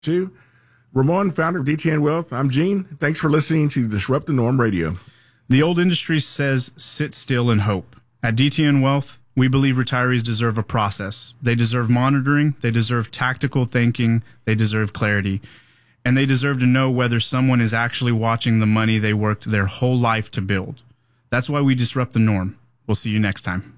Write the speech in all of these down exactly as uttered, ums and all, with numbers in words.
Two, Ramon, founder of D T N Wealth. I'm Gene. Thanks for listening to Disrupt the Norm Radio. The old industry says sit still and hope. At D T N Wealth, we believe retirees deserve a process. They deserve monitoring, they deserve tactical thinking, they deserve clarity, and they deserve to know whether someone is actually watching the money they worked their whole life to build. That's why we disrupt the norm. We'll see you next time.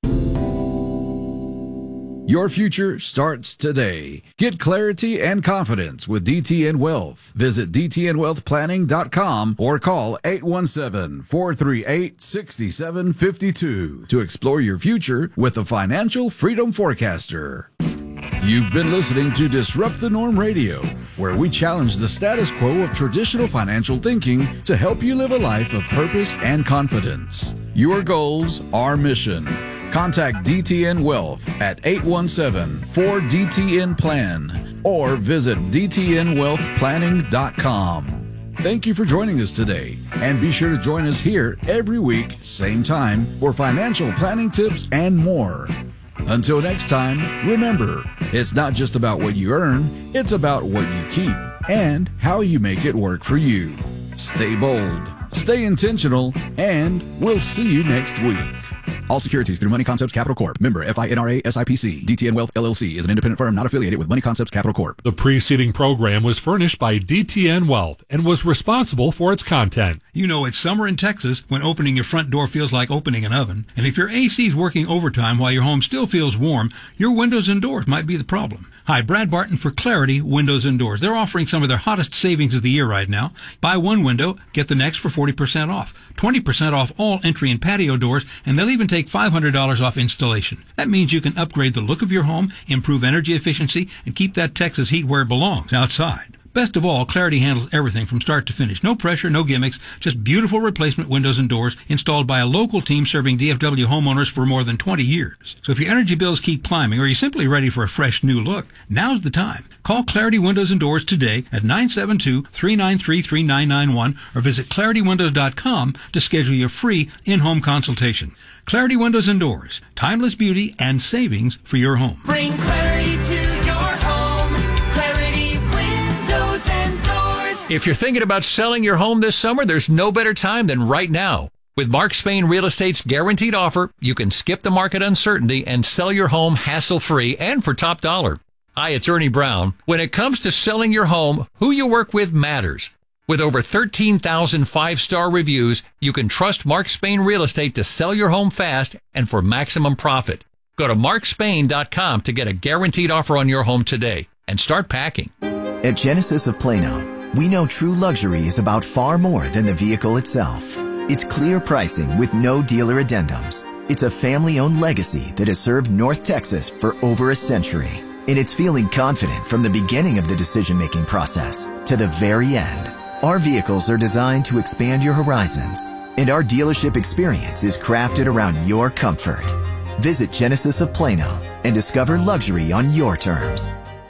Your future starts today. Get clarity and confidence with D T N Wealth. Visit D T N wealth planning dot com or call eight one seven, four three eight, six seven five two to explore your future with the Financial Freedom Forecaster. You've been listening to Disrupt the Norm Radio, where we challenge the status quo of traditional financial thinking to help you live a life of purpose and confidence. Your goals, our mission. Contact D T N Wealth at eight one seven, four D T N plan or visit D T N wealth planning dot com. Thank you for joining us today, and be sure to join us here every week, same time, for financial planning tips and more. Until next time, remember, it's not just about what you earn, it's about what you keep and how you make it work for you. Stay bold, stay intentional, and we'll see you next week. All securities through Money Concepts Capital Corp. Member F I N R A S I P C. D T N Wealth L L C is an independent firm not affiliated with Money Concepts Capital Corp. The preceding program was furnished by D T N Wealth and was responsible for its content. You know, it's summer in Texas when opening your front door feels like opening an oven. And if your A C is working overtime while your home still feels warm, your windows and doors might be the problem. Hi, Brad Barton for Clarity Windows and Doors. They're offering some of their hottest savings of the year right now. Buy one window, get the next for forty percent off. twenty percent off all entry and patio doors, and they'll even take five hundred dollars off installation. That means you can upgrade the look of your home, improve energy efficiency, and keep that Texas heat where it belongs, outside. Best of all, Clarity handles everything from start to finish. No pressure, no gimmicks, just beautiful replacement windows and doors installed by a local team serving D F W homeowners for more than twenty years. So if your energy bills keep climbing or you're simply ready for a fresh new look, now's the time. Call Clarity Windows and Doors today at nine seven two, three nine three, three nine nine one or visit clarity windows dot com to schedule your free in-home consultation. Clarity Windows and Doors, timeless beauty and savings for your home. Bring clarity to your home. Clarity Windows and Doors. If you're thinking about selling your home this summer, there's no better time than right now. With Mark Spain Real Estate's guaranteed offer, you can skip the market uncertainty and sell your home hassle-free and for top dollar. Hi, it's Ernie Brown. When it comes to selling your home, who you work with matters. With over thirteen thousand five-star reviews, you can trust Mark Spain Real Estate to sell your home fast and for maximum profit. Go to mark spain dot com to get a guaranteed offer on your home today and start packing. At Genesis of Plano, we know true luxury is about far more than the vehicle itself. It's clear pricing with no dealer addendums. It's a family-owned legacy that has served North Texas for over a century. And it's feeling confident from the beginning of the decision-making process to the very end. Our vehicles are designed to expand your horizons, and our dealership experience is crafted around your comfort. Visit Genesis of Plano and discover luxury on your terms.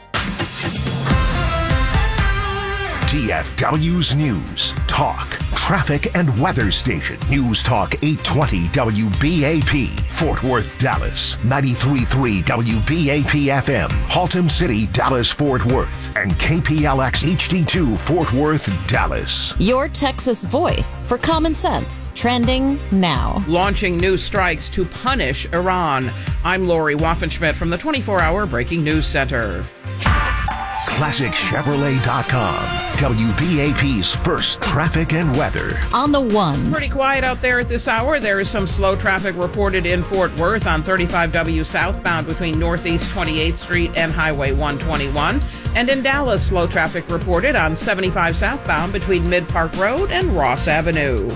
D F W's News, Talk, Traffic and Weather Station. News Talk eight twenty W B A P, Fort Worth, Dallas. ninety-three point three W B A P F M, Haltom City, Dallas, Fort Worth. And K P L X H D two, Fort Worth, Dallas. Your Texas voice for common sense. Trending now. Launching new strikes to punish Iran. I'm Lori Waffenschmidt from the twenty-four hour Breaking News Center. Classic Chevrolet dot com, W B A P's first traffic and weather. On the ones. Pretty quiet out there at this hour. There is some slow traffic reported in Fort Worth on thirty-five W southbound between Northeast twenty-eighth Street and Highway one twenty-one. And in Dallas, slow traffic reported on seventy-five southbound between Mid Park Road and Ross Avenue.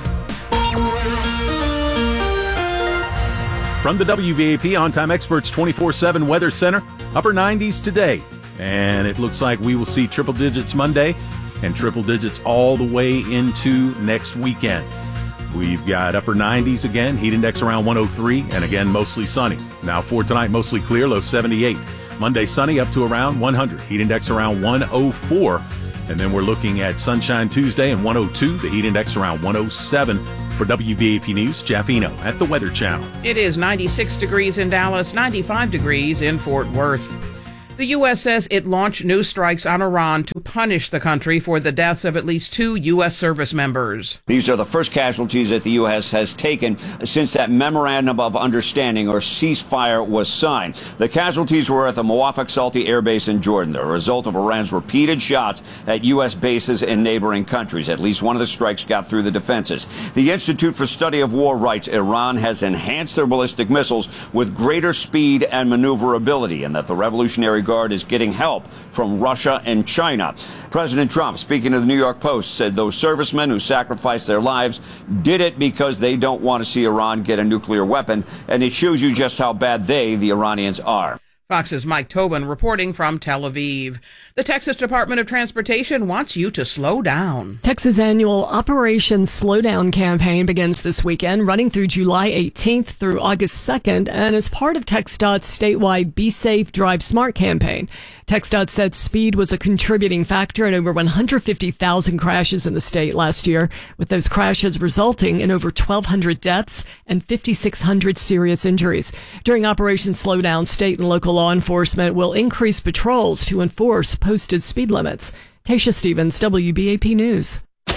From the W B A P On-Time Experts twenty-four seven Weather Center, upper nineties today. And it looks like we will see triple digits Monday and triple digits all the way into next weekend. We've got upper nineties again, heat index around one oh three, and again, mostly sunny. Now for tonight, mostly clear, low seventy-eight. Monday, sunny up to around one hundred, heat index around one oh four. And then we're looking at sunshine Tuesday and one oh two, the heat index around one oh seven. For W B A P News, Jeff Eno at the Weather Channel. It is ninety-six degrees in Dallas, ninety-five degrees in Fort Worth. The U S says it launched new strikes on Iran to punish the country for the deaths of at least two U S service members. These are the first casualties that the U S has taken since that memorandum of understanding or ceasefire was signed. The casualties were at the Muwafaq Salti Air Base in Jordan, the result of Iran's repeated shots at U S bases in neighboring countries. At least one of the strikes got through the defenses. The Institute for Study of War writes Iran has enhanced their ballistic missiles with greater speed and maneuverability, and that the Revolutionary Guard is getting help from Russia and China. President Trump, speaking to the New York Post, said those servicemen who sacrificed their lives did it because they don't want to see Iran get a nuclear weapon, and it shows you just how bad they, the Iranians, are. Fox's Mike Tobin reporting from Tel Aviv. The Texas Department of Transportation wants you to slow down. Texas' annual Operation Slowdown campaign begins this weekend, running through July eighteenth through August second, and is part of TxDOT's statewide Be Safe, Drive Smart campaign. TxDOT said speed was a contributing factor in over one hundred fifty thousand crashes in the state last year, with those crashes resulting in over twelve hundred deaths and five thousand six hundred serious injuries. During Operation Slowdown, state and local law enforcement will increase patrols to enforce posted speed limits. Tasha Stevens, W B A P News.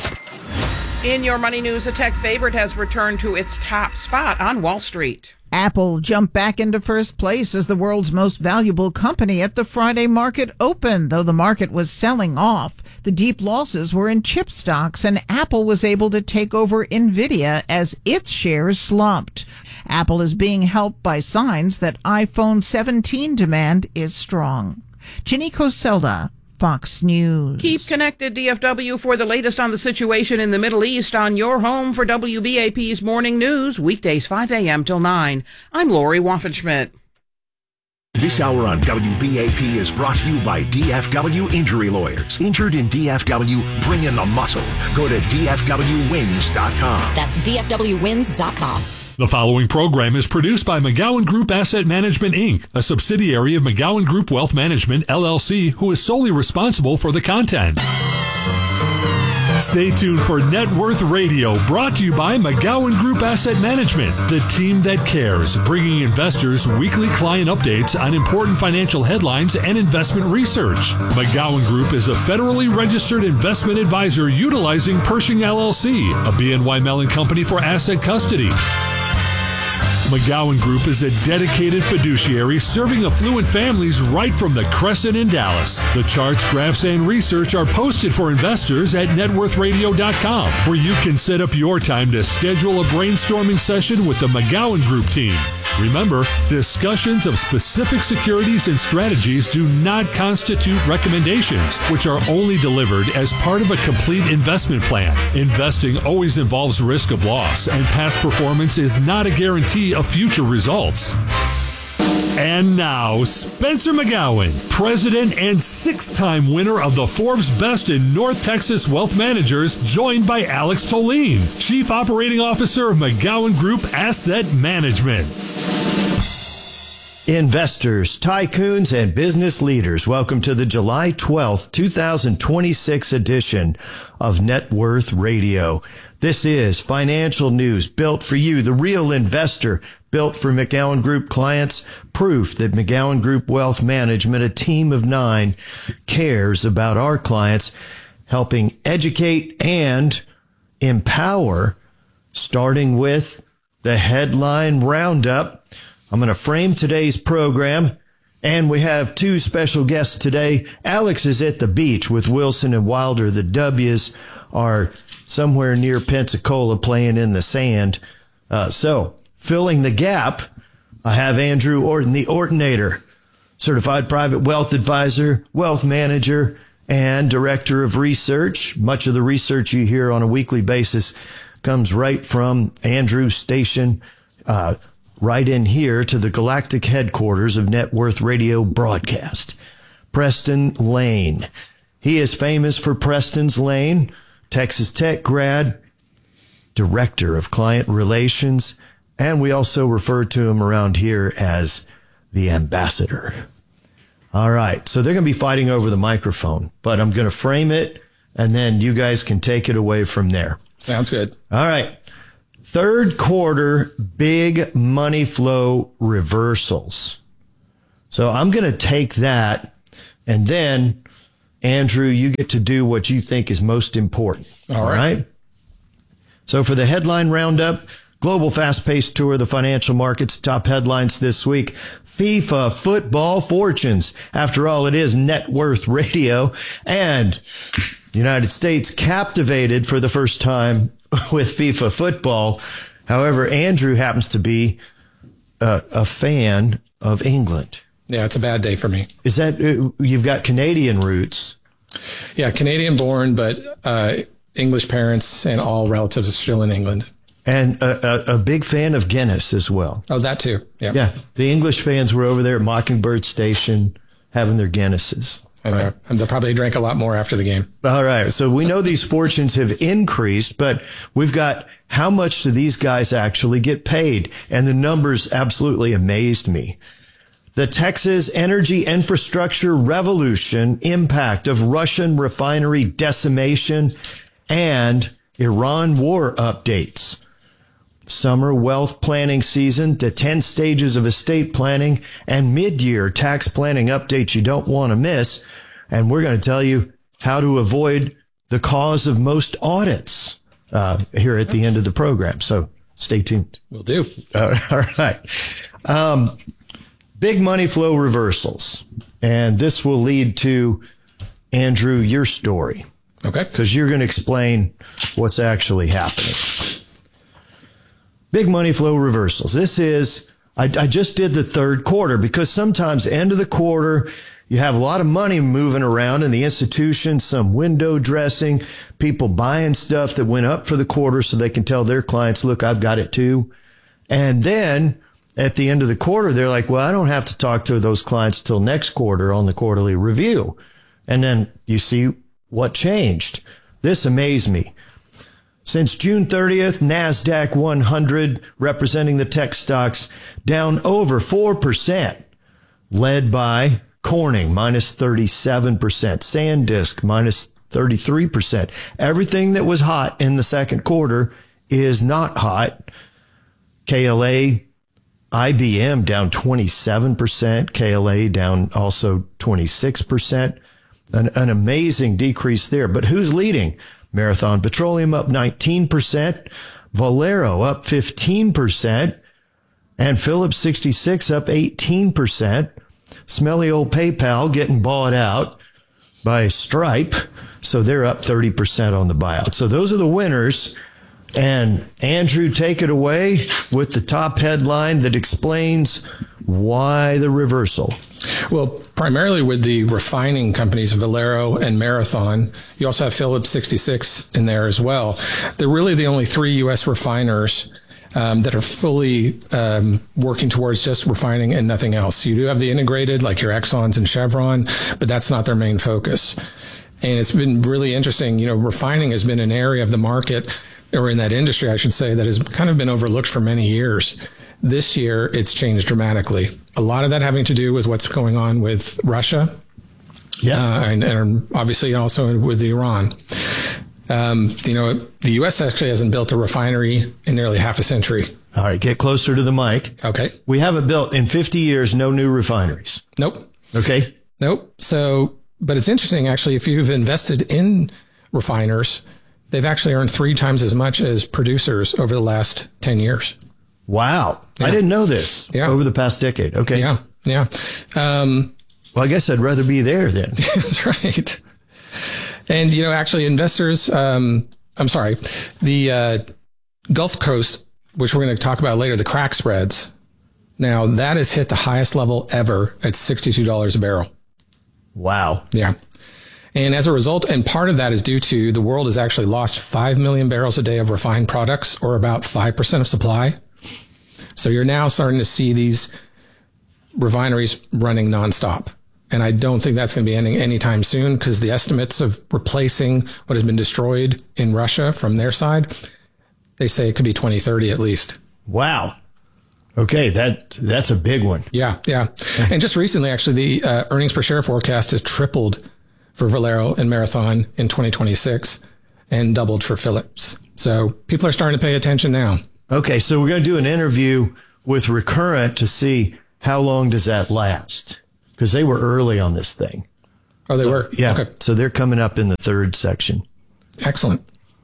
In your money news, a tech favorite has returned to its top spot on Wall Street. Apple jumped back into first place as the world's most valuable company at the Friday market open. Though the market was selling off, the deep losses were in chip stocks, and Apple was able to take over Nvidia as its shares slumped. Apple is being helped by signs that iPhone seventeen demand is strong. Ginny Coselda, Fox News. Keep connected, D F W, for the latest on the situation in the Middle East on your home for W B A P's Morning News, weekdays five a.m. till nine. I'm Lori Waffenschmidt. This hour on W B A P is brought to you by D F W Injury Lawyers. Injured in D F W? Bring in the muscle. Go to D F W wins dot com. That's D F W wins dot com. The following program is produced by McGowan Group Asset Management, Incorporated, a subsidiary of McGowan Group Wealth Management, L L C, who is solely responsible for the content. Stay tuned for Net Worth Radio, brought to you by McGowan Group Asset Management, the team that cares, bringing investors weekly client updates on important financial headlines and investment research. McGowan Group is a federally registered investment advisor utilizing Pershing L L C, a B N Y Mellon company for asset custody. McGowan Group is a dedicated fiduciary serving affluent families right from the Crescent in Dallas. The charts, graphs, and research are posted for investors at net worth radio dot com, where you can set up your time to schedule a brainstorming session with the McGowan Group team. Remember, discussions of specific securities and strategies do not constitute recommendations, which are only delivered as part of a complete investment plan. Investing always involves risk of loss, and past performance is not a guarantee of future results. And now, Spencer McGowan, president and six-time winner of the Forbes Best in North Texas Wealth Managers, joined by Alex Tolene, Chief Operating Officer of McGowan Group Asset Management. Investors, tycoons, and business leaders, welcome to the July twelfth, twenty twenty-six edition of Net Worth Radio. This is financial news built for you, the real investor, built for McGowan Group clients, proof that McGowan Group Wealth Management, a team of nine, cares about our clients, helping educate and empower, starting with the headline roundup. I'm going to frame today's program, and we have two special guests today. Alex is at the beach with Wilson and Wilder. The W's are somewhere near Pensacola playing in the sand. Uh, so, filling the gap, I have Andrew Orton, the Ortonator, certified private wealth advisor, wealth manager, and director of research. Much of the research you hear on a weekly basis comes right from Andrew's station, uh, right in here to the galactic headquarters of Net Worth Radio broadcast. Preston Lane. He is famous for Preston's Lane, Texas Tech grad, director of client relations, and we also refer to him around here as the ambassador. All right, so they're going to be fighting over the microphone, but I'm going to frame it, and then you guys can take it away from there. Sounds good. All right. Third quarter big money flow reversals. So I'm going to take that, and then, Andrew, you get to do what you think is most important. All right. All right? So for the headline roundup, global fast-paced tour of the financial markets, top headlines this week, FIFA football fortunes. After all, it is Net Worth Radio, and the United States captivated for the first time with FIFA football. However, Andrew happens to be a, a fan of England. Yeah, it's a bad day for me. Is that, you've got Canadian roots? Yeah, Canadian born, but uh, English parents and all relatives are still in England. And a, a, a big fan of Guinness as well. Oh, that too. Yeah. Yeah. The English fans were over there at Mockingbird Station having their Guinnesses. I know. Right. And they'll probably drink a lot more after the game. All right. So we know these fortunes have increased, but we've got how much do these guys actually get paid? And the numbers absolutely amazed me. The Texas energy infrastructure revolution, impact of Russian refinery decimation, and Iran war updates. Summer wealth planning season, to ten stages of estate planning, and mid-year tax planning updates you don't want to miss. And we're going to tell you how to avoid the cause of most audits uh, here at the end of the program. So stay tuned. Will do. All right. Um, big money flow reversals. And this will lead to, Andrew, your story. Okay. Because you're going to explain what's actually happening. Big money flow reversals. This is, I, I just did the third quarter because sometimes end of the quarter, you have a lot of money moving around in the institution, some window dressing, people buying stuff that went up for the quarter so they can tell their clients, look, I've got it too. And then at the end of the quarter, they're like, well, I don't have to talk to those clients till next quarter on the quarterly review. And then you see what changed. This amazed me. Since June thirtieth, NASDAQ one hundred, representing the tech stocks, down over four percent, led by Corning, minus thirty-seven percent, SanDisk, minus thirty-three percent. Everything that was hot in the second quarter is not hot. K L A, I B M down twenty-seven percent, K L A down also twenty-six percent. An, an amazing decrease there. But who's leading? Marathon Petroleum up nineteen percent, Valero up fifteen percent, and Phillips sixty-six up eighteen percent. Smelly old PayPal getting bought out by Stripe, so they're up thirty percent on the buyout. So those are the winners. And Andrew, take it away with the top headline that explains why the reversal. Well, primarily with the refining companies, Valero and Marathon. You also have Phillips sixty-six in there as well. They're really the only three U S refiners um, that are fully um, working towards just refining and nothing else. You do have the integrated, like your Exxons and Chevron, but that's not their main focus. And it's been really interesting. You know, refining has been an area of the market, or in that industry, I should say, that has kind of been overlooked for many years. This year, it's changed dramatically. A lot of that having to do with what's going on with Russia. Yeah. Uh, and, and obviously also with Iran. Um, you know, the U S actually hasn't built a refinery in nearly half a century. All right, get closer to the mic. Okay. We haven't built in fifty years, no new refineries. Nope. Okay. Nope. So, but it's interesting, actually, if you've invested in refiners, they've actually earned three times as much as producers over the last ten years. Wow. Yeah. I didn't know this yeah. over the past decade. Okay. Yeah. Yeah. Um, well, I guess I'd rather be there then. That's right. And, you know, actually investors, um, I'm sorry, the uh, Gulf Coast, which we're going to talk about later, the crack spreads. Now, that has hit the highest level ever at sixty-two dollars a barrel. Wow. Yeah. And as a result, and part of that is due to the world has actually lost five million barrels a day of refined products, or about five percent of supply. So you're now starting to see these refineries running nonstop. And I don't think that's going to be ending anytime soon, because the estimates of replacing what has been destroyed in Russia from their side, they say it could be twenty thirty at least. Wow. Okay, that that's a big one. Yeah, yeah. And just recently, actually, the uh, earnings per share forecast has tripled for Valero and Marathon in twenty twenty-six and doubled for Phillips. So people are starting to pay attention now. Okay, so we're going to do an interview with Recurrent to see how long does that last? Because they were early on this thing. Oh, they so, were? Yeah. Okay. So they're coming up in the third section. Excellent.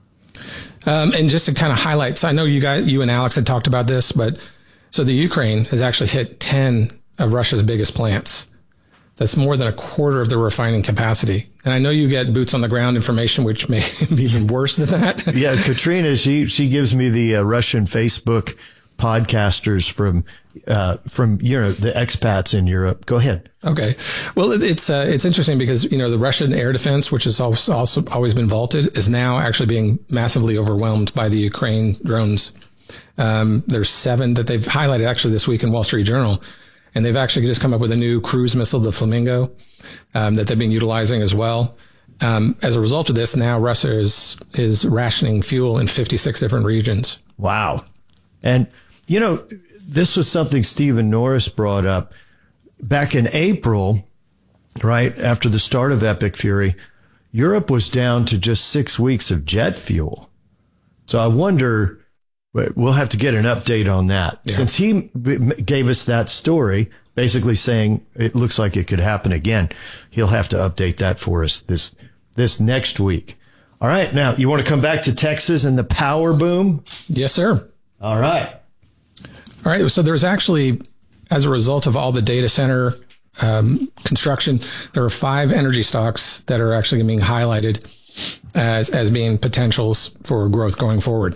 Um, and just to kind of highlight, so I know you guys, you and Alex had talked about this, but so the Ukraine has actually hit ten of Russia's biggest plants. That's more than a quarter of the refining capacity. And I know you get boots on the ground information, which may be even worse than that. Yeah, Katrina, she she gives me the uh, Russian Facebook podcasters from uh, from you know the expats in Europe. Go ahead. Okay, well it, it's uh, it's interesting because you know the Russian air defense, which has also, also always been vaulted, is now actually being massively overwhelmed by the Ukraine drones. Um, there's seven that they've highlighted actually this week in Wall Street Journal. And they've actually just come up with a new cruise missile, the Flamingo, um, that they've been utilizing as well. Um, as a result of this, now Russia is is rationing fuel in fifty-six different regions. Wow. And, you know, this was something Stephen Norris brought up back in April, right after the start of Epic Fury. Europe was down to just six weeks of jet fuel. So I wonder... We'll have to get an update on that. Yeah. Since he gave us that story, basically saying it looks like it could happen again, he'll have to update that for us this this next week. All right. Now, you want to come back to Texas and the power boom? Yes, sir. All right. All right. So there's actually, as a result of all the data center um, construction, there are five energy stocks that are actually being highlighted as, as being potentials for growth going forward.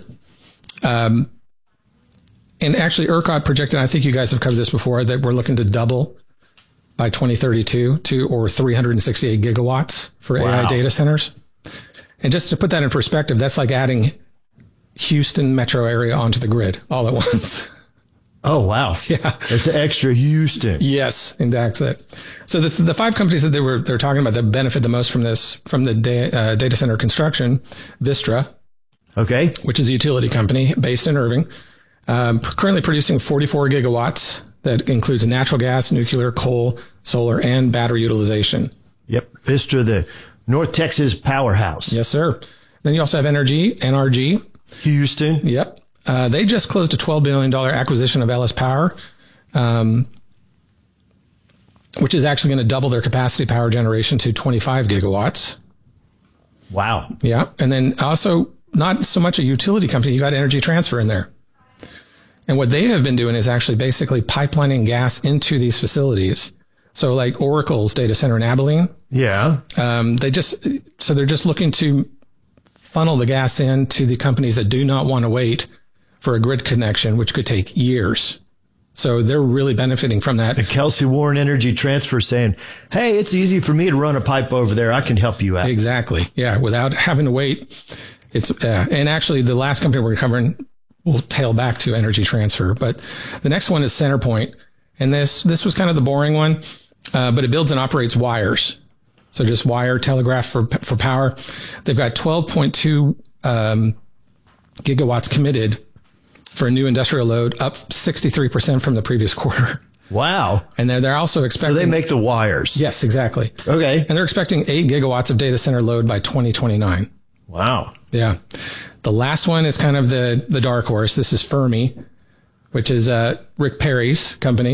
Um, and actually ERCOT projected, I think you guys have covered this before, that we're looking to double by twenty thirty-two to or three hundred sixty-eight gigawatts for wow. A I data centers. And just to put that in perspective, that's like adding Houston metro area onto the grid all at once. Oh, wow. Yeah. It's extra Houston. Yes, and that's it. So the, the five companies that they were, they're talking about that benefit the most from this, from the da- uh, data center construction, Vistra. Okay. Which is a utility company based in Irving, um, currently producing forty-four gigawatts. That includes natural gas, nuclear, coal, solar, and battery utilization. Yep. Vistra, the North Texas powerhouse. Yes, sir. Then you also have N R G, N R G. Houston. Yep. Uh, they just closed a twelve billion dollars acquisition of L S Power, um, which is actually going to double their capacity power generation to twenty-five gigawatts. Wow. Yeah. And then also, not so much a utility company, you got Energy Transfer in there. And what they have been doing is actually basically pipelining gas into these facilities. So like Oracle's data center in Abilene. Yeah. Um, they just, so they're just looking to funnel the gas in to the companies that do not want to wait for a grid connection, which could take years. So they're really benefiting from that. And Kelsey Warren Energy Transfer saying, hey, it's easy for me to run a pipe over there. I can help you out. Exactly. Yeah. Without having to wait. It's, uh, and actually the last company we're covering will tail back to Energy Transfer, but the next one is CenterPoint. And this, this was kind of the boring one, uh, but it builds and operates wires. So just wire telegraph for, for power. They've got twelve point two, um, gigawatts committed for a new industrial load, up sixty-three percent from the previous quarter. Wow. And they're, they're also expecting... So they make the wires. Yes, exactly. Okay. And they're expecting eight gigawatts of data center load by twenty twenty-nine. Wow. Yeah. The last one is kind of the, the dark horse. This is Fermi, which is uh, Rick Perry's company.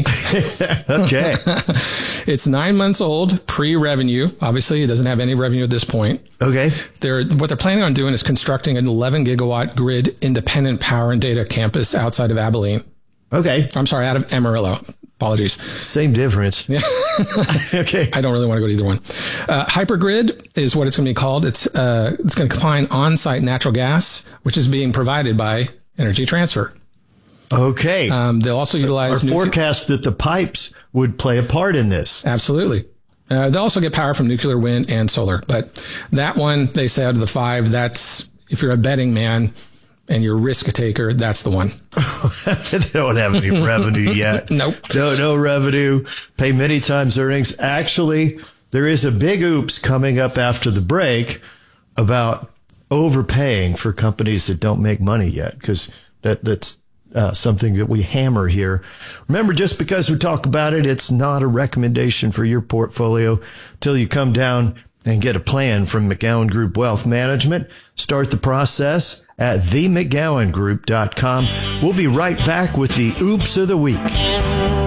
Okay. It's nine months old, pre-revenue. Obviously, it doesn't have any revenue at this point. Okay. They're, what they're planning on doing is constructing an eleven gigawatt grid independent power and data campus outside of Abilene. Okay. I'm sorry, out of Amarillo. Apologies. Same difference. Yeah. Okay. I don't really want to go to either one. Uh, Hypergrid is what it's going to be called. It's uh, it's going to combine on-site natural gas, which is being provided by Energy Transfer. Okay. Um, they'll also so utilize... Our forecast that the pipes would play a part in this. Absolutely. Uh, they'll also get power from nuclear, wind, and solar. But that one, they say out of the five, that's, if you're a betting man and you're a risk taker, that's the one. They don't have any revenue yet. Nope. No, no revenue. Pay many times earnings. Actually, there is a big oops coming up after the break about overpaying for companies that don't make money yet, because that, that's uh, something that we hammer here. Remember, just because we talk about it, it's not a recommendation for your portfolio till you come down and get a plan from McGowan Group Wealth Management. Start the process at the mcgowan group dot com. We'll be right back with the Oops of the Week.